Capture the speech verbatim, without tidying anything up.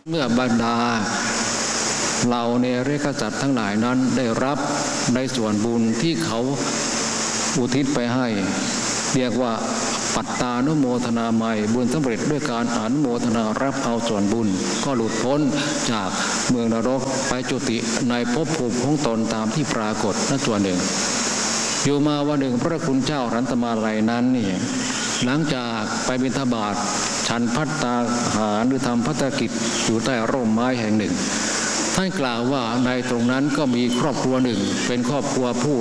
เมื่อบรรดาเราเนรกษัตริย์ทั้งหลายนั้นได้รับในส่วนบุญที่เขาอุทิศไปให้เรียกว่าปัตตานุโมทนาใหม่บุญสำเร็จด้วยการอนุโมทนารับเอาส่วนบุญก็หลุดพ้นจากเมืองนรกไปจุติในภพภูมิของตนตามที่ปรากฏนั่นส่วนหนึ่งอยู่มาวันหนึ่งพระคุณเจ้ารัตมาลัยนั้นนี่หลังจากไปบิณฑบาตฉันภัตตาหารหรือทำภัตตกิจอยู่ใต้ร่มไม้แห่งหนึ่งท่านกล่าวว่าในตรงนั้นก็มีครอบครัวหนึ่งเป็นครอบครัวผู้